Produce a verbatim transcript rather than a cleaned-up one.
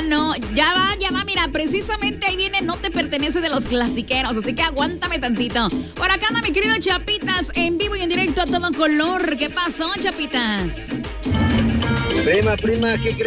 no. Ya va, ya va, mira, precisamente ahí viene No Te Pertenece de los clasiqueros, así que aguántame tantito. Por acá anda mi querido Chapitas, en vivo y en directo a todo color. ¿Qué pasó, Chapitas? Prima, prima, ¿qué crees?